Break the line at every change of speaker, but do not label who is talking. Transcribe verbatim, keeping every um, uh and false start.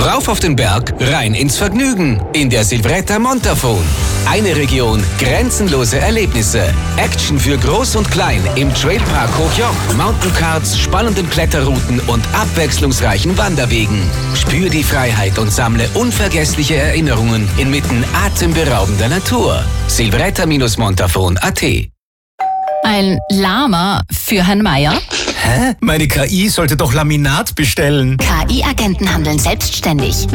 Rauf auf den Berg, rein ins Vergnügen in der Silvretta Montafon. Eine Region, grenzenlose Erlebnisse. Action für Groß und Klein im Trailpark Hochjoch. Mountaincards, spannenden Kletterrouten und abwechslungsreichen Wanderwegen. Spür die Freiheit und sammle unvergessliche Erinnerungen inmitten atemberaubender Natur. Silvretta Montafon punkt at.
Ein Lama für Herrn Meier?
Hä? Meine K I sollte doch Laminat bestellen.
K I-Agenten handeln selbstständig.